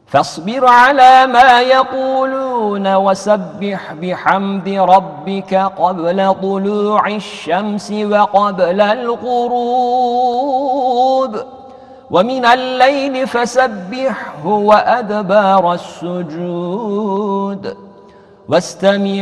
فاصبر على ما يقولون وسبح بحمد ربك قبل طلوع الشمس وقبل الغروب ومن الليل فسبحه وأدبار السجود واستمع